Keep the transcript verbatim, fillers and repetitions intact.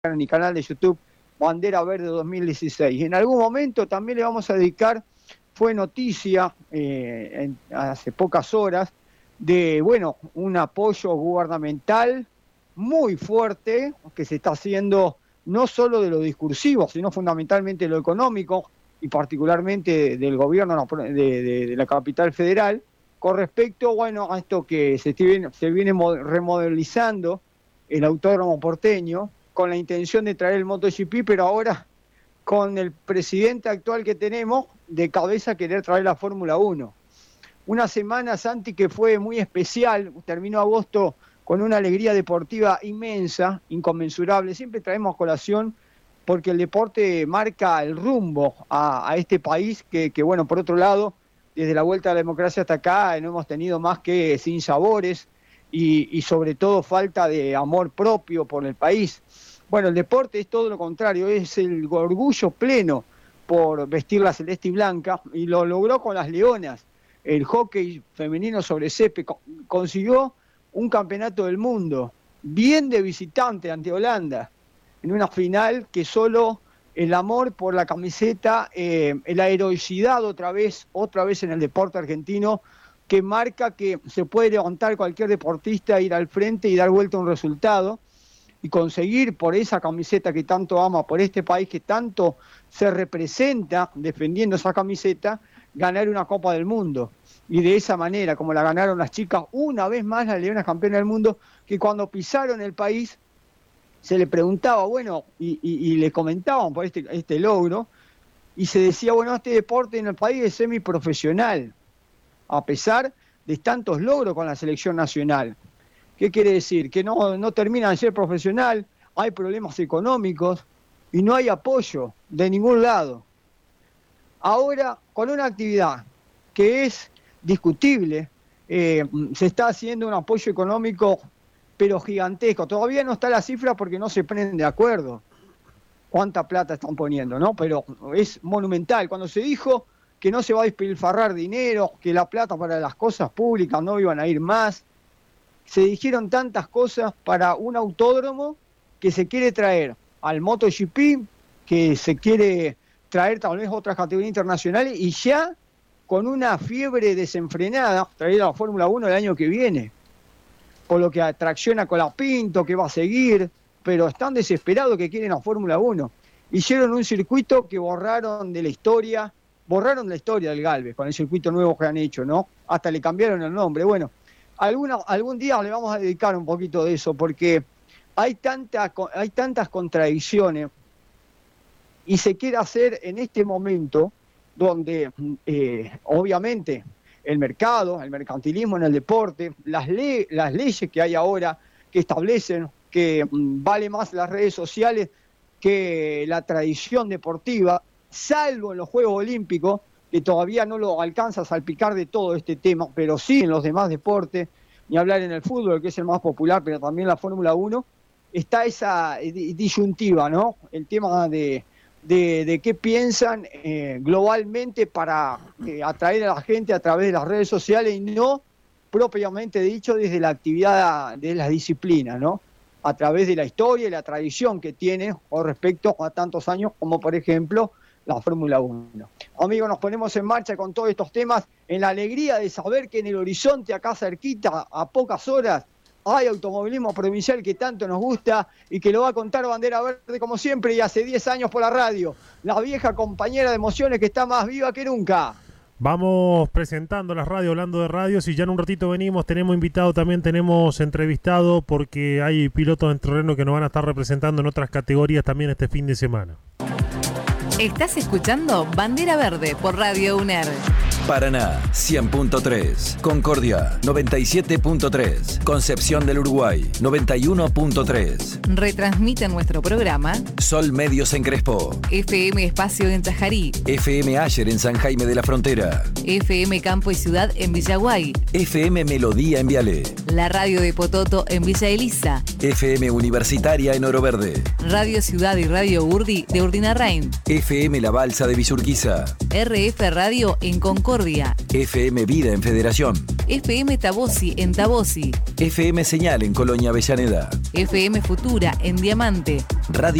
en mi canal de YouTube Bandera Verde dos mil dieciséis. En algún momento también le vamos a dedicar, fue noticia eh, en, hace pocas horas, de bueno, un apoyo gubernamental muy fuerte que se está haciendo no solo de lo discursivo, sino fundamentalmente de lo económico y particularmente del gobierno de, de, de la capital federal, con respecto bueno, a esto que se viene, se viene remodelizando el autódromo porteño, con la intención de traer el MotoGP, pero ahora con el presidente actual que tenemos de cabeza querer traer la Fórmula uno. Una semana, Santi, que fue muy especial, terminó agosto con una alegría deportiva inmensa, inconmensurable. Siempre traemos colación porque el deporte marca el rumbo a, a este país que, que, bueno, por otro lado, desde la vuelta a la democracia hasta acá no hemos tenido más que sinsabores y, y sobre todo falta de amor propio por el país. Bueno, el deporte es todo lo contrario, es el orgullo pleno por vestir la celeste y blanca, y lo logró con las Leonas. El hockey femenino sobre césped consiguió un campeonato del mundo, bien de visitante ante Holanda, en una final que solo el amor por la camiseta, eh, la heroicidad otra vez, otra vez en el deporte argentino, que marca que se puede levantar cualquier deportista, ir al frente y dar vuelta a un resultado, y conseguir por esa camiseta que tanto ama, por este país que tanto se representa defendiendo esa camiseta, ganar una Copa del Mundo. Y de esa manera, como la ganaron las chicas, una vez más las Leonas campeonas del mundo, que cuando pisaron el país se le preguntaba, bueno, y, y, y le comentaban por este, este logro, y se decía, bueno, este deporte en el país es semiprofesional, a pesar de tantos logros con la selección nacional. ¿Qué quiere decir? Que no, no termina de ser profesional, hay problemas económicos y no hay apoyo de ningún lado. Ahora, con una actividad que es discutible, eh, se está haciendo un apoyo económico, pero gigantesco. Todavía no está la cifra porque no se ponen de acuerdo cuánta plata están poniendo, ¿no? Pero es monumental. Cuando se dijo que no se va a despilfarrar dinero, que la plata para las cosas públicas no iban a ir más, se dijeron tantas cosas para un autódromo que se quiere traer al MotoGP, que se quiere traer tal vez otras categorías internacionales, y ya con una fiebre desenfrenada, traer a la Fórmula uno el año que viene, por lo que atracciona Colapinto, que va a seguir, pero están desesperados que quieren la Fórmula uno. Hicieron un circuito que borraron de la historia, borraron la historia del Galvez, con el circuito nuevo que han hecho, ¿no? Hasta le cambiaron el nombre. Bueno, alguna, algún día le vamos a dedicar un poquito de eso, porque hay, tanta, hay tantas contradicciones, y se quiere hacer en este momento, donde eh, obviamente el mercado, el mercantilismo en el deporte, las, le las leyes que hay ahora que establecen que mm, vale más las redes sociales que la tradición deportiva, salvo en los Juegos Olímpicos, que todavía no lo alcanza a salpicar de todo este tema, pero sí en los demás deportes, ni hablar en el fútbol, que es el más popular, pero también la Fórmula uno, está esa disyuntiva, ¿no? El tema de... De, de qué piensan eh, globalmente para eh, atraer a la gente a través de las redes sociales y no propiamente dicho desde la actividad de las disciplinas, ¿no? A través de la historia y la tradición que tiene con respecto a tantos años como por ejemplo la Fórmula uno. Amigos, nos ponemos en marcha con todos estos temas en la alegría de saber que en el horizonte, acá cerquita, a pocas horas, hay automovilismo provincial que tanto nos gusta y que lo va a contar Bandera Verde como siempre y hace diez años por la radio. La vieja compañera de emociones que está más viva que nunca. Vamos presentando las radios, hablando de radios, y ya en un ratito venimos, tenemos invitado también, tenemos entrevistado, porque hay pilotos en terreno que nos van a estar representando en otras categorías también este fin de semana. Estás escuchando Bandera Verde por Radio UNER. Paraná, cien punto tres. Concordia, noventa y siete punto tres. Concepción del Uruguay, noventa y uno punto tres. Retransmite nuestro programa Sol Medios en Crespo, F M Espacio en Chajarí, F M Ayer en San Jaime de la Frontera, F M Campo y Ciudad en Villaguay, F M Melodía en Viale, la radio de Pototo en Villa Elisa, F M Universitaria en Oro Verde, Radio Ciudad y Radio Urdi de Urdinarrain, F M La Balsa de Villurquiza, R F Radio en Concordia, F M Vida en Federación. F M Tabosi en Tabosi. F M Señal en Colonia Avellaneda. F M Futura en Diamante. Radio